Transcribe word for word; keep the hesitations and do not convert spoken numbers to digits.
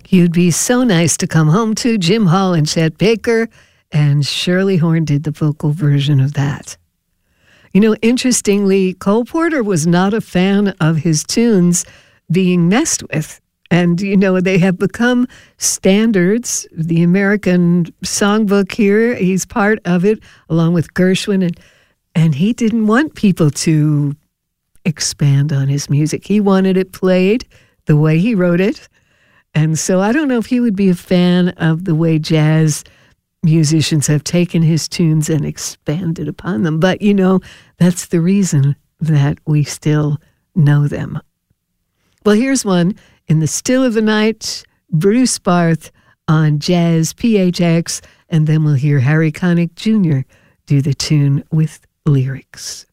You'd Be So Nice to Come Home To, Jim Hall and Chet Baker, and Shirley Horn did the vocal version of that. You know, interestingly, Cole Porter was not a fan of his tunes being messed with. And, you know, they have become standards. The American Songbook here, he's part of it, along with Gershwin. And, and he didn't want people to expand on his music. He wanted it played the way he wrote it. And so I don't know if he would be a fan of the way jazz musicians have taken his tunes and expanded upon them. But, you know, that's the reason that we still know them. Well, here's one. In the Still of the Night, Bruce Barth on Jazz P H X, and then we'll hear Harry Connick Junior do the tune with lyrics.